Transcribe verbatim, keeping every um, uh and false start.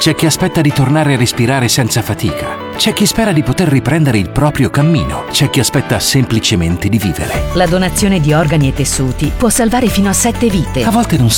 C'è chi aspetta di tornare a respirare senza fatica. C'è chi spera di poter riprendere il proprio cammino. C'è chi aspetta semplicemente di vivere. La donazione di organi e tessuti può salvare fino a sette vite. A volte non